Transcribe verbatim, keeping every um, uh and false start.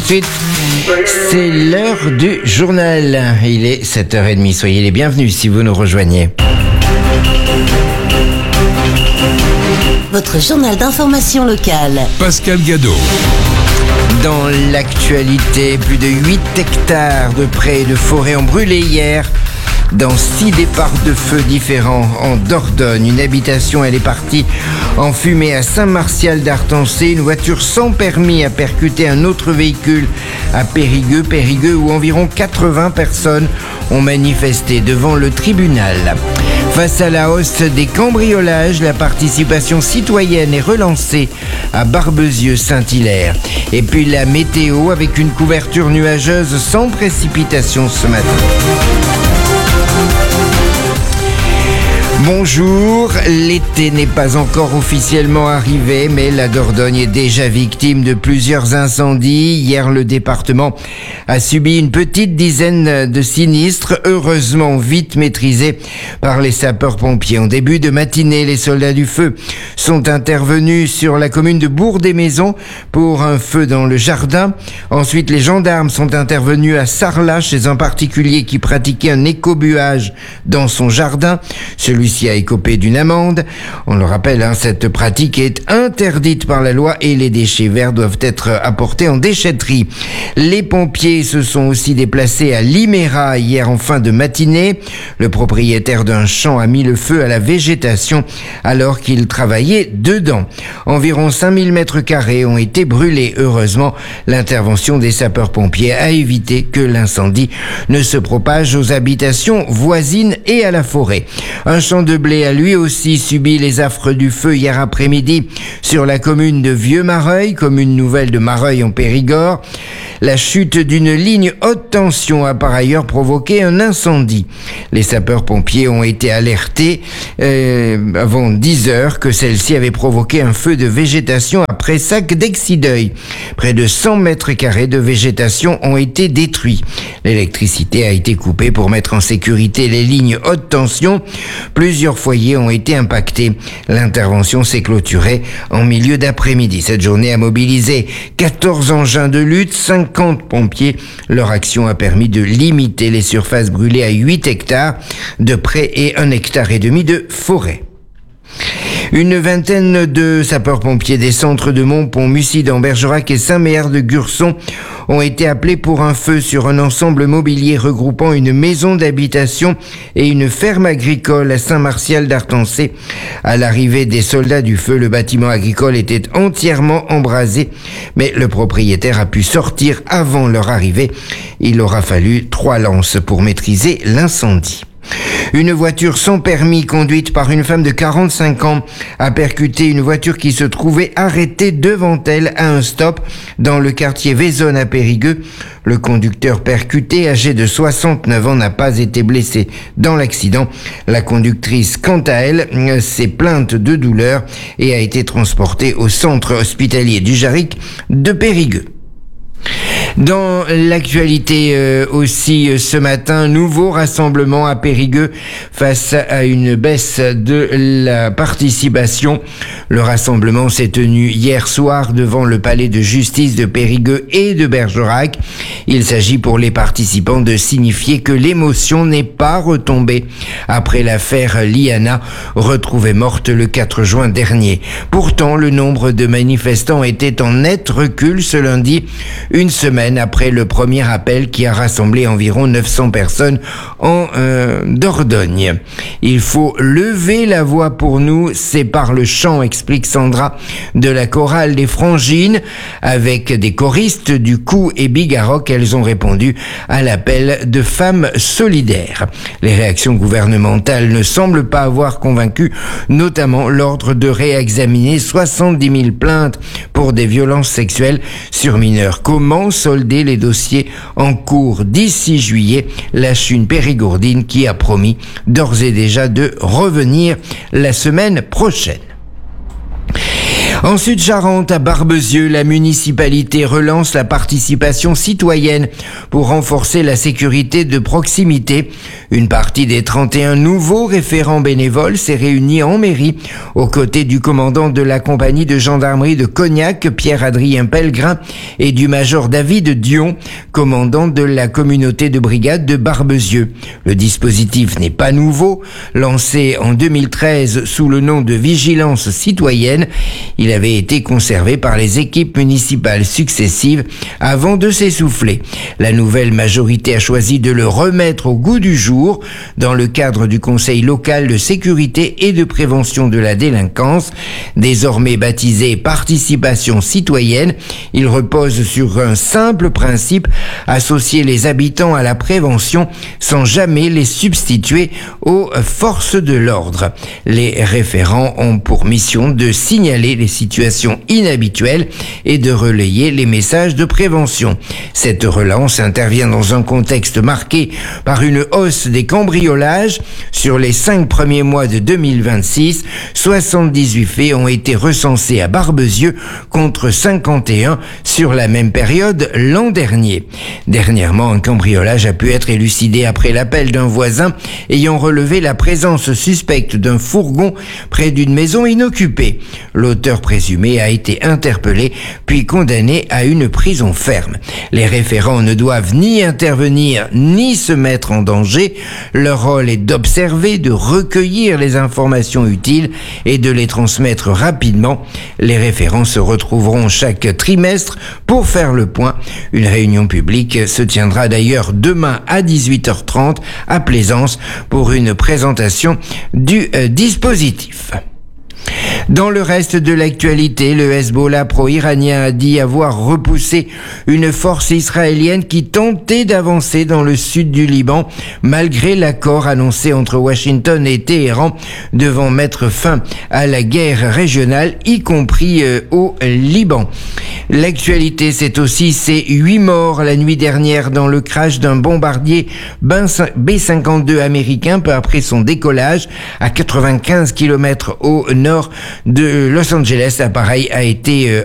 de suite, c'est l'heure du journal. Il est sept heures trente, soyez les bienvenus si vous nous rejoignez. Votre journal d'information locale. Pascal Gadot. Dans l'actualité, plus de huit hectares de prés et de forêts ont brûlé hier dans six départs de feu différents en Dordogne. Une habitation, elle est partie en fumée à Saint-Martial d'Artancé. Une voiture sans permis a percuté un autre véhicule à Périgueux, Périgueux où environ quatre-vingts personnes ont manifesté devant le tribunal. Face à la hausse des cambriolages, la participation citoyenne est relancée à Barbezieux-Saint-Hilaire. Et puis la météo avec une couverture nuageuse sans précipitation ce matin. Bonjour, l'été n'est pas encore officiellement arrivé, mais la Dordogne est déjà victime de plusieurs incendies. Hier, le département a subi une petite dizaine de sinistres, heureusement vite maîtrisés par les sapeurs-pompiers. En début de matinée, les soldats du feu sont intervenus sur la commune de Bourg-des-Maisons pour un feu dans le jardin. Ensuite, les gendarmes sont intervenus à Sarlat chez un particulier qui pratiquait un écobuage dans son jardin. Celui a écopé d'une amende. On le rappelle, hein, cette pratique est interdite par la loi et les déchets verts doivent être apportés en déchetterie. Les pompiers se sont aussi déplacés à Liméra hier en fin de matinée. Le propriétaire d'un champ a mis le feu à la végétation alors qu'il travaillait dedans. Environ cinq mille mètres carrés ont été brûlés. Heureusement, l'intervention des sapeurs-pompiers a évité que l'incendie ne se propage aux habitations voisines et à la forêt. Un champ de blé a lui aussi subi les affres du feu hier après-midi sur la commune de Vieux-Mareuil, commune nouvelle de Mareuil en Périgord. La chute d'une ligne haute tension a par ailleurs provoqué un incendie. Les sapeurs-pompiers ont été alertés euh, avant dix heures que celle-ci avait provoqué un feu de végétation à Pressac d'Exideuil. Près de cent mètres carrés de végétation ont été détruits. L'électricité a été coupée pour mettre en sécurité les lignes haute tension. Plusieurs foyers ont été impactés. L'intervention s'est clôturée en milieu d'après-midi. Cette journée a mobilisé quatorze engins de lutte, cinquante pompiers. Leur action a permis de limiter les surfaces brûlées à huit hectares de prés et un hectare et demi de forêt. Une vingtaine de sapeurs-pompiers des centres de Montpont, Mussy, Bergerac et Saint-Méard de Gurson ont été appelés pour un feu sur un ensemble mobilier regroupant une maison d'habitation et une ferme agricole à Saint-Martial d'Artancé. À l'arrivée des soldats du feu, le bâtiment agricole était entièrement embrasé, mais le propriétaire a pu sortir avant leur arrivée. Il aura fallu trois lances pour maîtriser l'incendie. Une voiture sans permis conduite par une femme de quarante-cinq ans a percuté une voiture qui se trouvait arrêtée devant elle à un stop dans le quartier Vaisonne à Périgueux. Le conducteur percuté, âgé de soixante-neuf ans, n'a pas été blessé dans l'accident. La conductrice, quant à elle, s'est plainte de douleur et a été transportée au centre hospitalier du Jarric de Périgueux. Dans l'actualité euh, aussi euh, ce matin, nouveau rassemblement à Périgueux face à une baisse de la participation. Le rassemblement s'est tenu hier soir devant le palais de justice de Périgueux et de Bergerac. Il s'agit pour les participants de signifier que l'émotion n'est pas retombée après l'affaire Liana, retrouvée morte le quatre juin dernier. Pourtant, le nombre de manifestants était en net recul ce lundi, une semaine après le premier appel qui a rassemblé environ neuf cents personnes en euh, Dordogne. Il faut lever la voix pour nous, c'est par le chant, explique Sandra de la chorale des Frangines. Avec des choristes du Cou et Bigarroc, elles ont répondu à l'appel de femmes solidaires. Les réactions gouvernementales ne semblent pas avoir convaincu, notamment l'ordre de réexaminer soixante-dix mille plaintes pour des violences sexuelles sur mineurs. Comment solder les dossiers en cours d'ici juillet? Lâche une périgourdine qui a promis d'ores et déjà de revenir la semaine prochaine. En Sud-Charente, à Barbezieux, la municipalité relance la participation citoyenne pour renforcer la sécurité de proximité. Une partie des trente et un nouveaux référents bénévoles s'est réunie en mairie aux côtés du commandant de la compagnie de gendarmerie de Cognac, Pierre-Adrien Pellegrin, et du major David Dion, commandant de la communauté de brigade de Barbezieux. Le dispositif n'est pas nouveau. Lancé en deux mille treize sous le nom de Vigilance citoyenne, il avait été conservé par les équipes municipales successives avant de s'essouffler. La nouvelle majorité a choisi de le remettre au goût du jour dans le cadre du Conseil local de sécurité et de prévention de la délinquance. Désormais baptisé Participation citoyenne, il repose sur un simple principe: associer les habitants à la prévention sans jamais les substituer aux forces de l'ordre. Les référents ont pour mission de signaler les situations inhabituelles et de relayer les messages de prévention. Cette relance intervient dans un contexte marqué par une hausse des cambriolages. Sur les cinq premiers mois de deux mille vingt-six, soixante-dix-huit faits ont été recensés à Barbezieux contre cinquante et un sur la même période l'an dernier. Dernièrement, un cambriolage a pu être élucidé après l'appel d'un voisin ayant relevé la présence suspecte d'un fourgon près d'une maison inoccupée. L'auteur présumé a été interpellé puis condamné à une prison ferme. Les référents ne doivent ni intervenir ni se mettre en danger. Leur rôle est d'observer, de recueillir les informations utiles et de les transmettre rapidement. Les référents se retrouveront chaque trimestre pour faire le point. Une réunion publique se tiendra d'ailleurs demain à dix-huit heures trente à Plaisance pour une présentation du euh, dispositif. Dans le reste de l'actualité, le Hezbollah pro-iranien a dit avoir repoussé une force israélienne qui tentait d'avancer dans le sud du Liban, malgré l'accord annoncé entre Washington et Téhéran devant mettre fin à la guerre régionale, y compris euh, au Liban. L'actualité, c'est aussi ces huit morts la nuit dernière dans le crash d'un bombardier B cinquante-deux américain peu après son décollage à quatre-vingt-quinze kilomètres au nord de Los Angeles. L'appareil a été